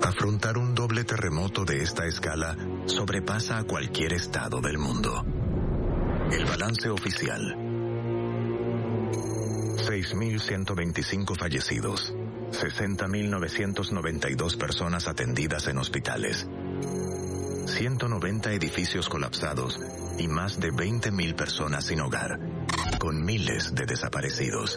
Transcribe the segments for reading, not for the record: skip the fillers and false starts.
Afrontar un doble terremoto de esta escala sobrepasa a cualquier estado del mundo. El balance oficial: 6.125 fallecidos, 60.992 personas atendidas en hospitales, 190 edificios colapsados y más de 20.000 personas sin hogar, con miles de desaparecidos.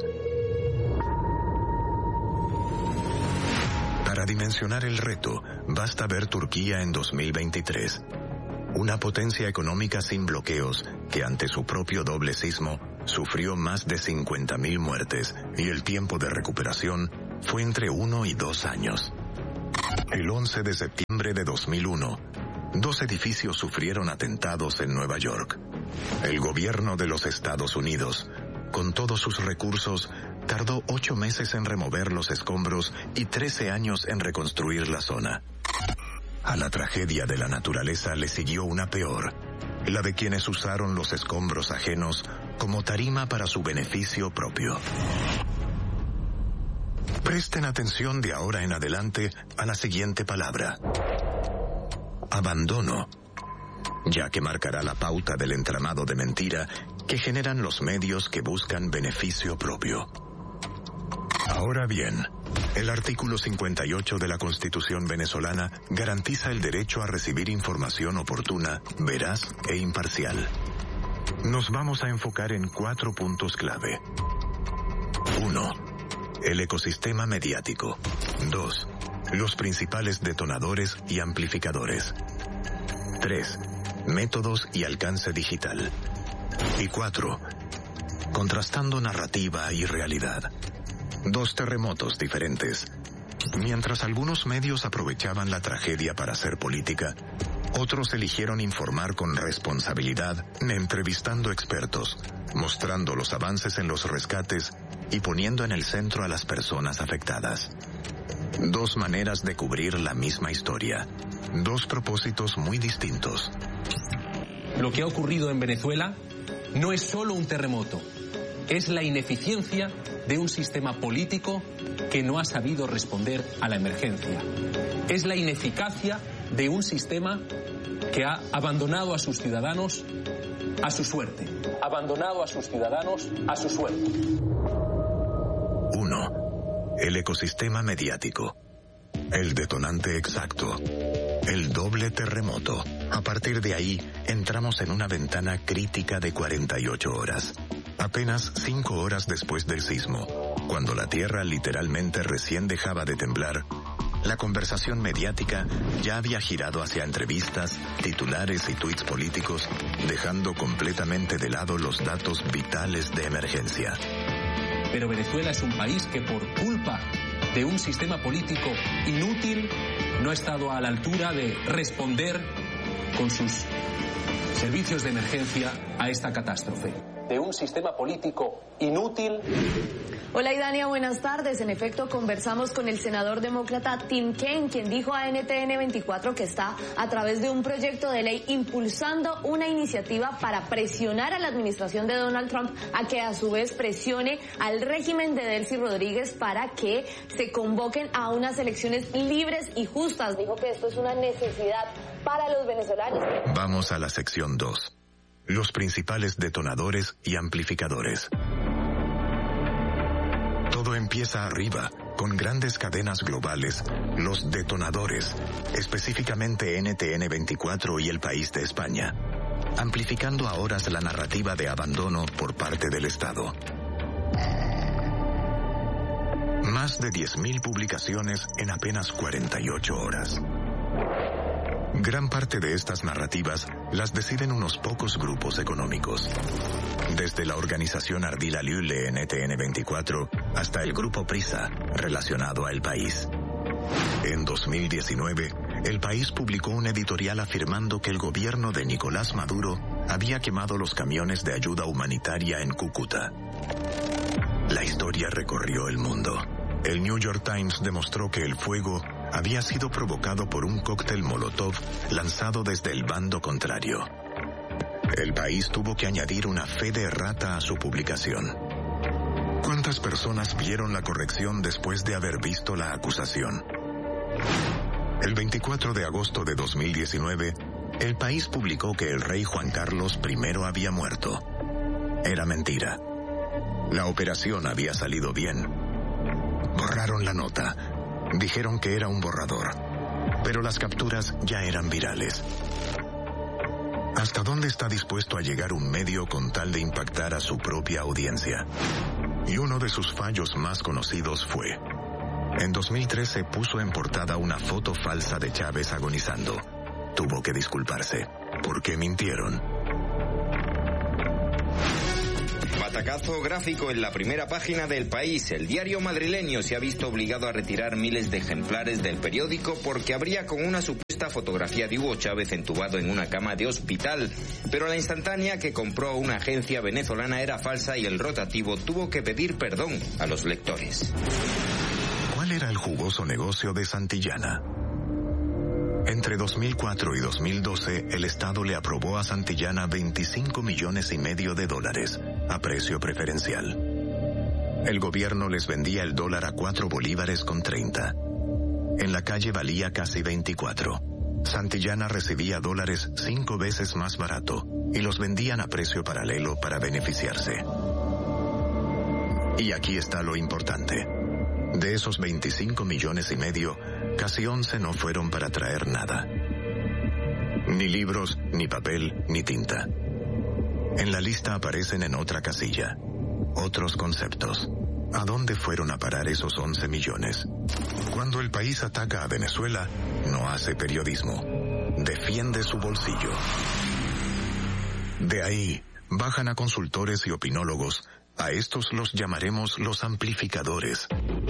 Para dimensionar el reto, basta ver Turquía en 2023. Una potencia económica sin bloqueos que ante su propio doble sismo sufrió más de 50.000 muertes y el tiempo de recuperación fue entre 1 y 2 años. El 11 de septiembre de 2001, 2 edificios sufrieron atentados en Nueva York. El gobierno de los Estados Unidos, con todos sus recursos, tardó 8 meses en remover los escombros y 13 años en reconstruir la zona. A la tragedia de la naturaleza le siguió una peor, la de quienes usaron los escombros ajenos como tarima para su beneficio propio. Presten atención de ahora en adelante a la siguiente palabra: abandono, ya que marcará la pauta del entramado de mentira que generan los medios que buscan beneficio propio. Ahora bien, el artículo 58 de la Constitución venezolana garantiza el derecho a recibir información oportuna, veraz e imparcial. Nos vamos a enfocar en 4 puntos clave. 1. El ecosistema mediático. 2. Los principales detonadores y amplificadores. 3. Métodos y alcance digital. Y 4. Contrastando narrativa y realidad. 2 terremotos diferentes. Mientras algunos medios aprovechaban la tragedia para hacer política, otros eligieron informar con responsabilidad, entrevistando expertos, mostrando los avances en los rescates y poniendo en el centro a las personas afectadas. 2 maneras de cubrir la misma historia. 2 propósitos muy distintos. Lo que ha ocurrido en Venezuela no es solo un terremoto, es la ineficiencia de un sistema político que no ha sabido responder a la emergencia. Es la ineficacia de un sistema que ha abandonado a sus ciudadanos a su suerte. Abandonado a sus ciudadanos a su suerte. 1. El ecosistema mediático. El detonante exacto. El doble terremoto. A partir de ahí, entramos en una ventana crítica de 48 horas. Apenas 5 horas después del sismo, cuando la tierra literalmente recién dejaba de temblar, la conversación mediática ya había girado hacia entrevistas, titulares y tuits políticos, dejando completamente de lado los datos vitales de emergencia. Pero Venezuela es un país que por culpa de un sistema político inútil no ha estado a la altura de responder con sus servicios de emergencia a esta catástrofe. De un sistema político inútil. Hola Idania, buenas tardes. En efecto, conversamos con el senador demócrata Tim Kaine, quien dijo a NTN 24 que está a través de un proyecto de ley impulsando una iniciativa para presionar a la administración de Donald Trump a que a su vez presione al régimen de Delcy Rodríguez para que se convoquen a unas elecciones libres y justas. Dijo que esto es una necesidad para los venezolanos. Vamos a la sección 2. Los principales detonadores y amplificadores. Todo empieza arriba, con grandes cadenas globales, los detonadores, específicamente NTN 24 y El País de España, amplificando a horas la narrativa de abandono por parte del Estado. Más de 10.000 publicaciones en apenas 48 horas. Gran parte de estas narrativas las deciden unos pocos grupos económicos. Desde la organización Ardila Lule NTN 24 hasta el grupo Prisa, relacionado a El País. En 2019, El País publicó un editorial afirmando que el gobierno de Nicolás Maduro había quemado los camiones de ayuda humanitaria en Cúcuta. La historia recorrió el mundo. El New York Times demostró que el fuego había sido provocado por un cóctel Molotov lanzado desde el bando contrario. El País tuvo que añadir una fe de errata a su publicación. ¿Cuántas personas vieron la corrección después de haber visto la acusación? El 24 de agosto de 2019, el país publicó que el rey Juan Carlos I había muerto. Era mentira. La operación había salido bien. Borraron la nota. Dijeron que era un borrador. Pero las capturas ya eran virales. ¿Hasta dónde está dispuesto a llegar un medio con tal de impactar a su propia audiencia? Y uno de sus fallos más conocidos fue: en 2013 puso en portada una foto falsa de Chávez agonizando. Tuvo que disculparse, porque mintieron. Batacazo gráfico en la primera página del País. El diario madrileño se ha visto obligado a retirar miles de ejemplares del periódico porque abría con una supuesta fotografía de Hugo Chávez entubado en una cama de hospital. Pero la instantánea que compró una agencia venezolana era falsa y el rotativo tuvo que pedir perdón a los lectores. ¿Cuál era el jugoso negocio de Santillana? Entre 2004 y 2012, el Estado le aprobó a Santillana $25,5 millones a precio preferencial. El gobierno les vendía el dólar a 4 bolívares con 30. En la calle valía casi 24. Santillana recibía dólares 5 veces más barato y los vendían a precio paralelo para beneficiarse. Y aquí está lo importante. De esos $25,5 millones, casi 11 no fueron para traer nada. Ni libros, ni papel, ni tinta. En la lista aparecen en otra casilla otros conceptos. ¿A dónde fueron a parar esos 11 millones? Cuando el país ataca a Venezuela, no hace periodismo. Defiende su bolsillo. De ahí, bajan a consultores y opinólogos. A estos los llamaremos los amplificadores,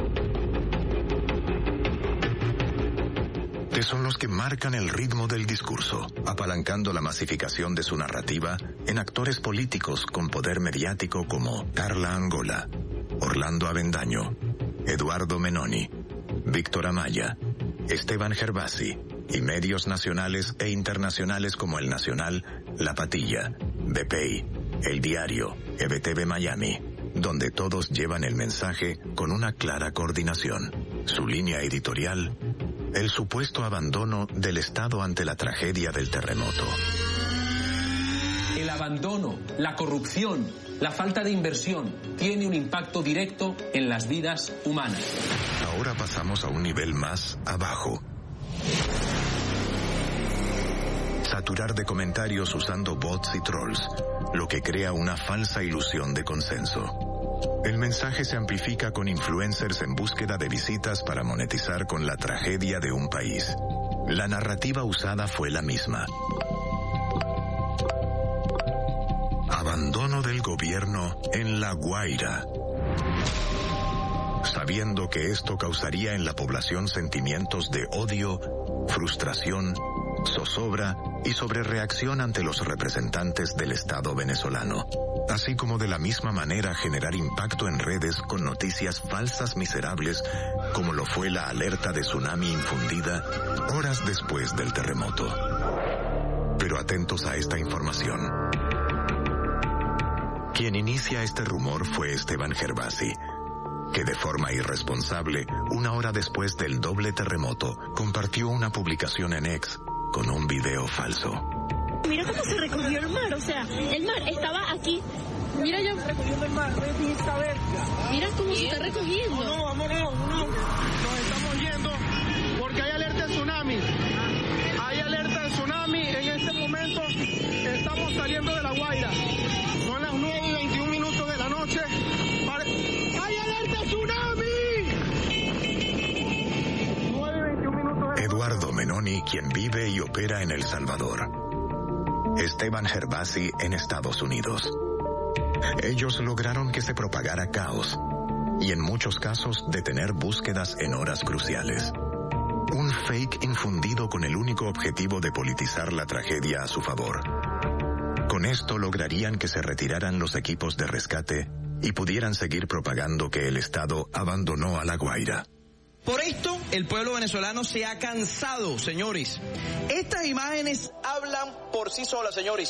que son los que marcan el ritmo del discurso, apalancando la masificación de su narrativa en actores políticos con poder mediático como Carla Angola, Orlando Avendaño, Eduardo Menoni, Víctor Amaya, Esteban Gervasi y medios nacionales e internacionales como El Nacional, La Patilla, BPI, El Diario, EBTV Miami, donde todos llevan el mensaje con una clara coordinación. Su línea editorial: el supuesto abandono del Estado ante la tragedia del terremoto. El abandono, la corrupción, la falta de inversión tiene un impacto directo en las vidas humanas. Ahora pasamos a un nivel más abajo. Saturar de comentarios usando bots y trolls, lo que crea una falsa ilusión de consenso. El mensaje se amplifica con influencers en búsqueda de visitas para monetizar con la tragedia de un país. La narrativa usada fue la misma. Abandono del gobierno en La Guaira. Sabiendo que esto causaría en la población sentimientos de odio, frustración, zozobra y sobrereacción ante los representantes del Estado venezolano, así como de la misma manera generar impacto en redes con noticias falsas miserables como lo fue la alerta de tsunami infundida horas después del terremoto. Pero atentos a esta información. Quien inicia este rumor fue Esteban Gervasi, que de forma irresponsable, una hora después del doble terremoto, compartió una publicación en X con un video falso. Mira cómo se recogió el mar, o sea, el mar estaba aquí. Mira ya recogiendo el mar, mira cómo se está recogiendo. No, vámonos, nos estamos yendo porque hay alerta de tsunami. Hay alerta de tsunami, en este momento estamos saliendo de La Guaira. Son las 9:21 de la noche. ¡Hay alerta de tsunami! 9:21 Eduardo Menoni, quien vive y opera en El Salvador. Esteban Gervasi en Estados Unidos. Ellos lograron que se propagara caos y en muchos casos detener búsquedas en horas cruciales. Un fake infundido con el único objetivo de politizar la tragedia a su favor. Con esto lograrían que se retiraran los equipos de rescate y pudieran seguir propagando que el Estado abandonó a La Guaira. Por esto, el pueblo venezolano se ha cansado, señores. Estas imágenes hablan por sí solas, señores.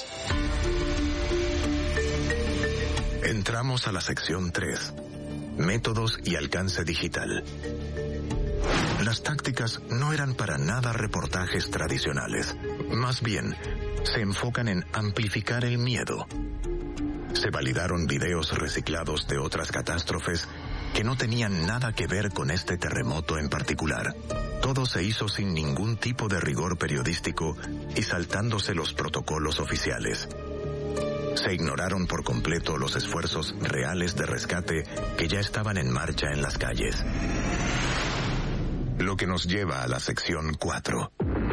Entramos a la sección 3. Métodos y alcance digital. Las tácticas no eran para nada reportajes tradicionales. Más bien, se enfocan en amplificar el miedo. Se validaron videos reciclados de otras catástrofes que no tenían nada que ver con este terremoto en particular. Todo se hizo sin ningún tipo de rigor periodístico y saltándose los protocolos oficiales. Se ignoraron por completo los esfuerzos reales de rescate que ya estaban en marcha en las calles. Lo que nos lleva a la sección 4.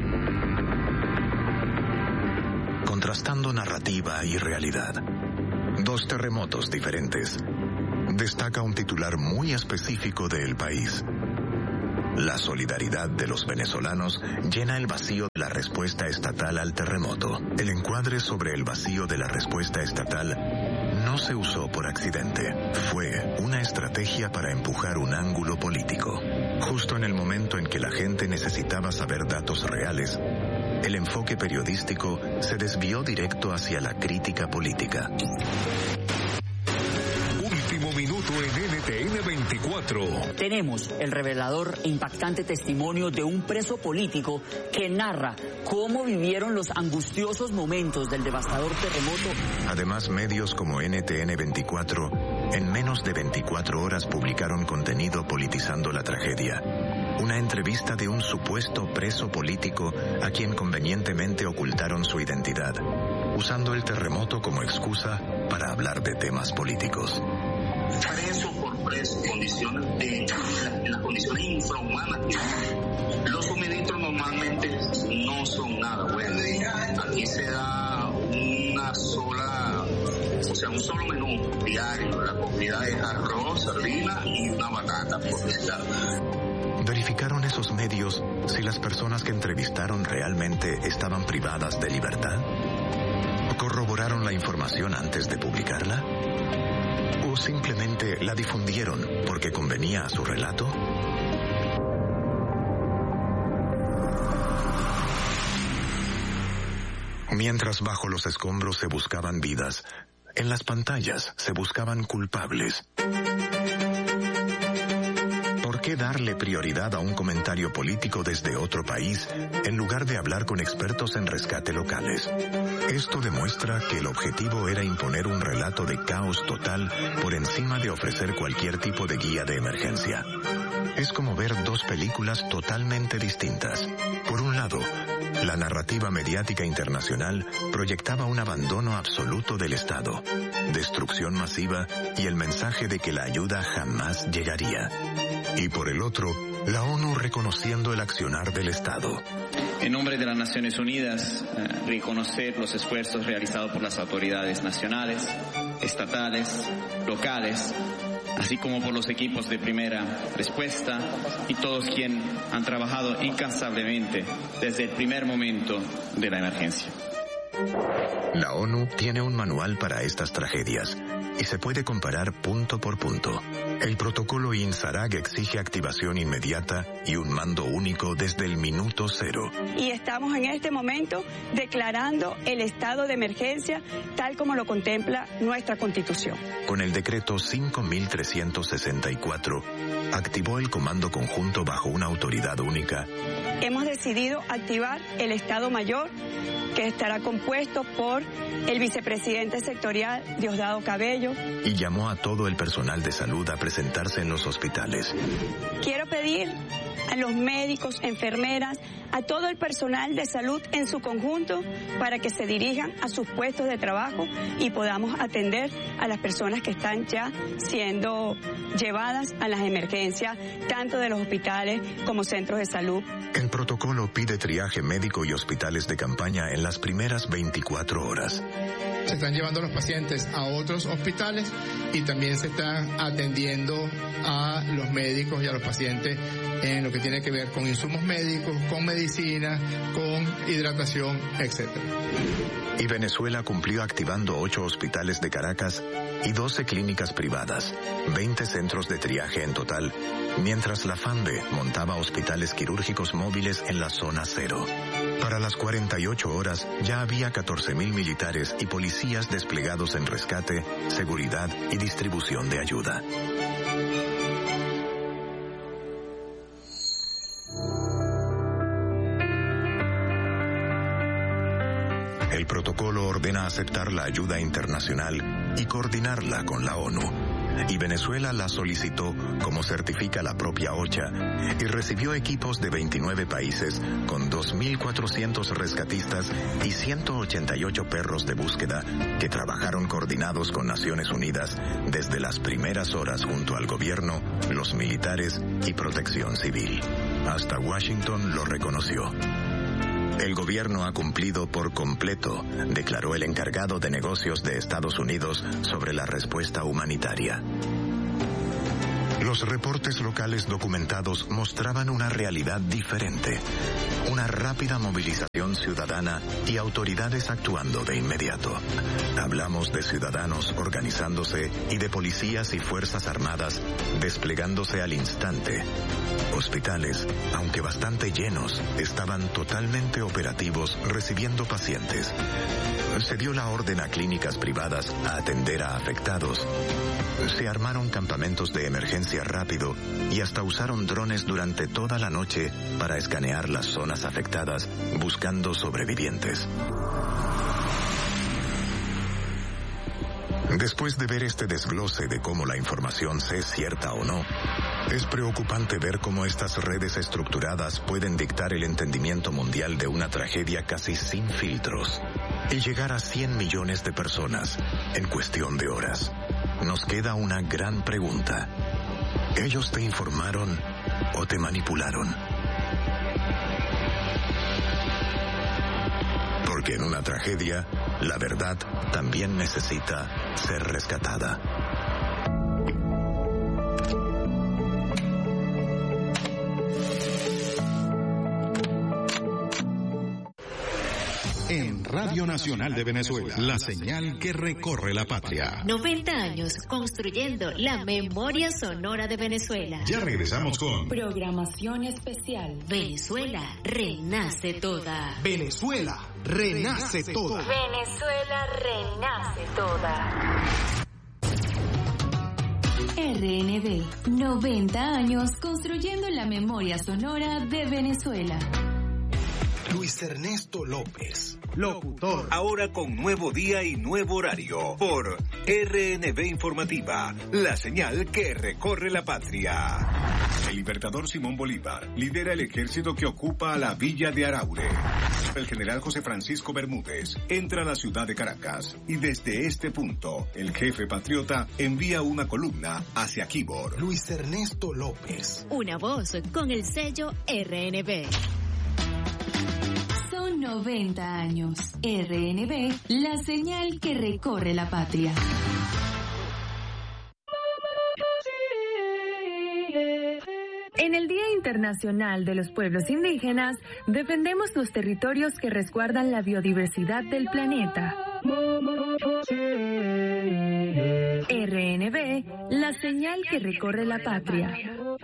Contrastando narrativa y realidad. 2 terremotos diferentes. Destaca un titular muy específico de El País. La solidaridad de los venezolanos llena el vacío de la respuesta estatal al terremoto. El encuadre sobre el vacío de la respuesta estatal no se usó por accidente. Fue una estrategia para empujar un ángulo político. Justo en el momento en que la gente necesitaba saber datos reales, el enfoque periodístico se desvió directo hacia la crítica política. Último minuto en NTN 24. Tenemos el revelador e impactante testimonio de un preso político que narra cómo vivieron los angustiosos momentos del devastador terremoto. Además, medios como NTN 24 en menos de 24 horas publicaron contenido politizando la tragedia. Una entrevista de un supuesto preso político a quien convenientemente ocultaron su identidad, usando el terremoto como excusa para hablar de temas políticos. Preso por preso, en las condiciones infrahumanas. Los suministros normalmente no son nada buenos. Aquí se da un solo menú diario. La comida es arroz, sardina y una batata por día. ¿Verificaron esos medios si las personas que entrevistaron realmente estaban privadas de libertad? ¿Corroboraron la información antes de publicarla? ¿O simplemente la difundieron porque convenía a su relato? Mientras bajo los escombros se buscaban vidas, en las pantallas se buscaban culpables. ¿Por qué darle prioridad a un comentario político desde otro país en lugar de hablar con expertos en rescate locales? Esto demuestra que el objetivo era imponer un relato de caos total por encima de ofrecer cualquier tipo de guía de emergencia. Es como ver 2 películas totalmente distintas. Por un lado, la narrativa mediática internacional proyectaba un abandono absoluto del Estado, destrucción masiva y el mensaje de que la ayuda jamás llegaría. Y por el otro, la ONU reconociendo el accionar del Estado. En nombre de las Naciones Unidas, reconocer los esfuerzos realizados por las autoridades nacionales, estatales, locales, así como por los equipos de primera respuesta y todos quienes han trabajado incansablemente desde el primer momento de la emergencia. La ONU tiene un manual para estas tragedias y se puede comparar punto por punto. El protocolo INSARAG exige activación inmediata y un mando único desde el minuto 0. Y estamos en este momento declarando el estado de emergencia tal como lo contempla nuestra Constitución. Con el decreto 5364, activó el Comando Conjunto bajo una autoridad única. Hemos decidido activar el Estado Mayor, que estará compuesto por el vicepresidente sectorial Diosdado Cabello. Y llamó a todo el personal de salud a presentarse en los hospitales. Quiero pedir a los médicos, enfermeras, a todo el personal de salud en su conjunto para que se dirijan a sus puestos de trabajo y podamos atender a las personas que están ya siendo llevadas a las emergencias, tanto de los hospitales como centros de salud. El protocolo pide triaje médico y hospitales de campaña en las primeras 24 horas. Se están llevando a los pacientes a otros hospitales y también se están atendiendo a los médicos y a los pacientes en lo que tiene que ver con insumos médicos, con medicina, con hidratación, etc. Y Venezuela cumplió activando 8 hospitales de Caracas y 12 clínicas privadas, 20 centros de triaje en total, mientras la FANDE montaba hospitales quirúrgicos móviles en la zona 0. Para las 48 horas ya había 14.000 militares y policías desplegados en rescate, seguridad y distribución de ayuda. El protocolo ordena aceptar la ayuda internacional y coordinarla con la ONU. Y Venezuela la solicitó, como certifica la propia OCHA, y recibió equipos de 29 países con 2.400 rescatistas y 188 perros de búsqueda que trabajaron coordinados con Naciones Unidas desde las primeras horas junto al gobierno, los militares y Protección Civil. Hasta Washington lo reconoció. El gobierno ha cumplido por completo, declaró el encargado de negocios de Estados Unidos sobre la respuesta humanitaria. Los reportes locales documentados mostraban una realidad diferente, una rápida movilización ciudadana y autoridades actuando de inmediato. Hablamos de ciudadanos organizándose y de policías y fuerzas armadas desplegándose al instante. Hospitales, aunque bastante llenos, estaban totalmente operativos recibiendo pacientes. Se dio la orden a clínicas privadas a atender a afectados. Se armaron campamentos de emergencia rápido y hasta usaron drones durante toda la noche para escanear las zonas afectadas buscando sobrevivientes. Después de ver este desglose de cómo la información sea cierta o no, es preocupante ver cómo estas redes estructuradas pueden dictar el entendimiento mundial de una tragedia casi sin filtros y llegar a 100 millones de personas en cuestión de horas. Nos queda una gran pregunta. ¿Ellos te informaron o te manipularon? Porque en una tragedia, la verdad también necesita ser rescatada. En Radio Nacional de Venezuela, la señal que recorre la patria. 90 años construyendo la memoria sonora de Venezuela. Ya regresamos con programación especial. Venezuela renace toda. Venezuela renace toda. Venezuela renace toda. RNB, 90 años construyendo la memoria sonora de Venezuela. Luis Ernesto López, locutor. Ahora con nuevo día y nuevo horario por RNB Informativa, la señal que recorre la patria. El libertador Simón Bolívar lidera el ejército que ocupa la villa de Araure. El general José Francisco Bermúdez entra a la ciudad de Caracas y desde este punto el jefe patriota envía una columna hacia Quibor. Luis Ernesto López. Una voz con el sello RNB. 90 años. RNB, la señal que recorre la patria. En el Día Internacional de los Pueblos Indígenas, defendemos los territorios que resguardan la biodiversidad del planeta. RNB, la señal que recorre la patria.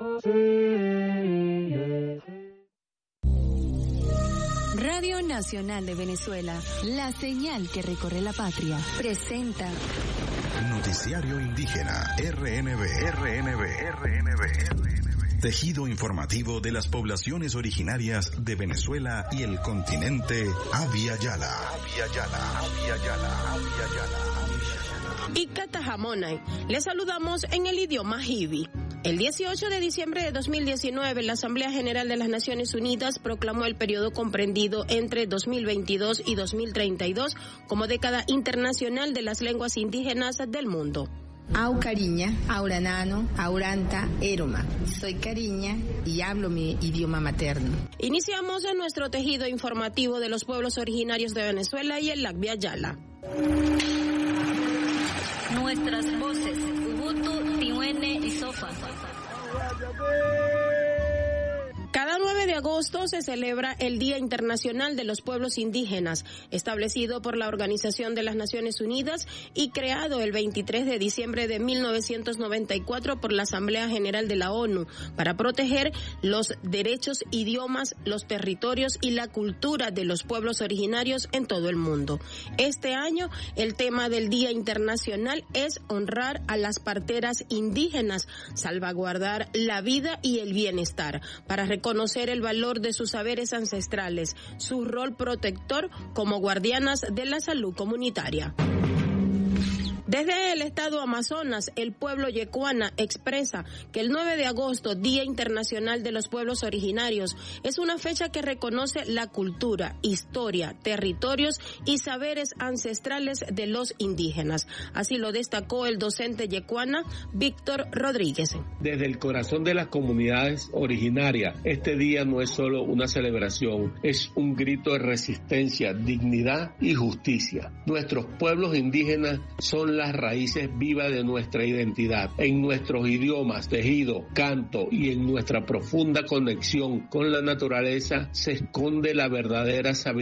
Radio Nacional de Venezuela, la señal que recorre la patria, presenta Noticiario Indígena, RNB. Tejido informativo de las poblaciones originarias de Venezuela y el continente Abya Yala. Ikatajamonay. Les saludamos en el idioma Hibi. El 18 de diciembre de 2019, la Asamblea General de las Naciones Unidas proclamó el periodo comprendido entre 2022 y 2032 como década internacional de las lenguas indígenas del mundo. Au Cariña, Auranano, Auranta, Eroma. Soy Cariña y hablo mi idioma materno. Iniciamos en nuestro tejido informativo de los pueblos originarios de Venezuela y el Abya Yala. Nuestras voces, Ubuntu, Tihuene y Sofa. Cada 9 de agosto se celebra el Día Internacional de los Pueblos Indígenas, establecido por la Organización de las Naciones Unidas y creado el 23 de diciembre de 1994 por la Asamblea General de la ONU para proteger los derechos, idiomas, los territorios y la cultura de los pueblos originarios en todo el mundo. Este año, el tema del Día Internacional es honrar a las parteras indígenas, salvaguardar la vida y el bienestar, para reconocer el valor de sus saberes ancestrales, su rol protector como guardianas de la salud comunitaria. Desde el estado Amazonas, el pueblo yecuana expresa que el 9 de agosto, Día Internacional de los Pueblos Originarios, es una fecha que reconoce la cultura, historia, territorios y saberes ancestrales de los indígenas. Así lo destacó el docente yecuana Víctor Rodríguez. Desde el corazón de las comunidades originarias, este día no es solo una celebración, es un grito de resistencia, dignidad y justicia. Nuestros pueblos indígenas son las raíces vivas de nuestra identidad. En nuestros idiomas, tejido, canto y en nuestra profunda conexión con la naturaleza se esconde la verdadera sabiduría